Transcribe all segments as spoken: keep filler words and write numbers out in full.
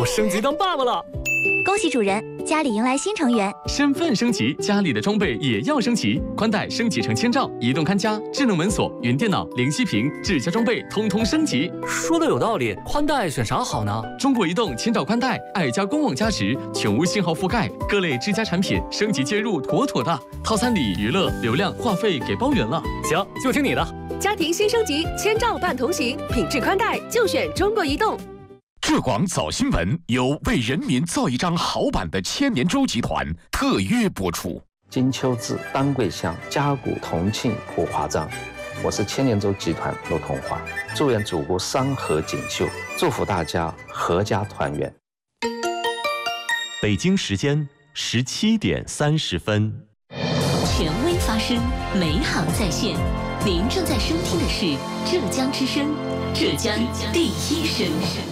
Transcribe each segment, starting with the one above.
我升级当爸爸了！ 恭喜主人，家里迎来新成员。 身份升级，家里的装备也要升级。宽带升级成千兆，移动看家、智能门锁、云电脑、零息屏、智家装备通通升级。 说的有道理，宽带选啥好呢？ 中国移动千兆宽带，爱家官网加持，全无信号覆盖，各类智家产品升级接入妥妥的。套餐里娱乐、流量、话费给包圆了。 行，就听你的。 家庭新升级，千兆伴同行，品质宽带就选中国移动。 浙广早新闻由为人民造一张好版的千年舟集团特约播出。 金秋至，丹桂乡，嘉谷同庆普华藏。我是千年舟集团陆同华，祝愿祖国山河锦绣，祝福大家阖家团圆。 北京时间十七点三十分。 权威发声，美好在线。您正在收听的是浙江之声，浙江第一声。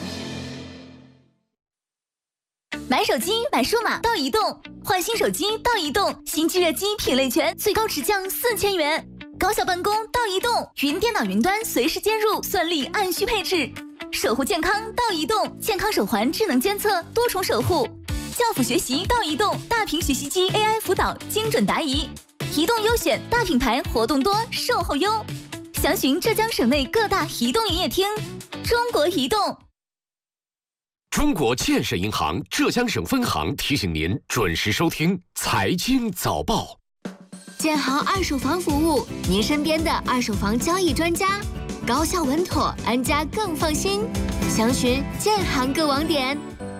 买手机、买数码到移动，换新手机到移动，新机热机品类全，最高直降四千元。高效办公到移动，云电脑云端随时接入，算力按需配置。守护健康到移动，健康手环智能监测，多重守护。教辅学习到移动，大屏学习机 A I 辅导，精准答疑。移动优选，大品牌活动多，售后优。详询浙江省内各大移动营业厅。中国移动。 中国建设银行浙江省分行提醒您准时收听财经早报。 建行二手房服务，您身边的二手房交易专家，高效稳妥，安家更放心。详询建行各网点。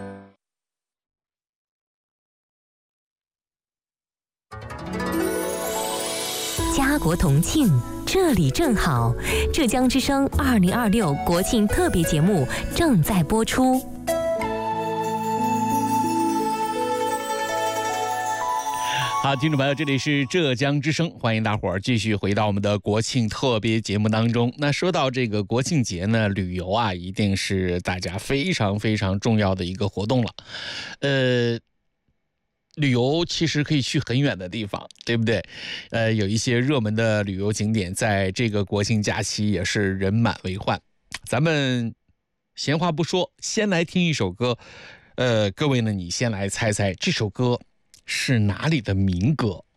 家国同庆，这里正好。浙江之声二零二六国庆特别节目正在播出。 好，听众朋友，这里是浙江之声，欢迎大伙儿继续回到我们的国庆特别节目当中。那说到这个国庆节呢，旅游啊，一定是大家非常非常重要的一个活动了。呃，旅游其实可以去很远的地方，对不对？呃，有一些热门的旅游景点，在这个国庆假期也是人满为患。咱们闲话不说，先来听一首歌。呃，各位呢，你先来猜猜这首歌是哪里的民歌？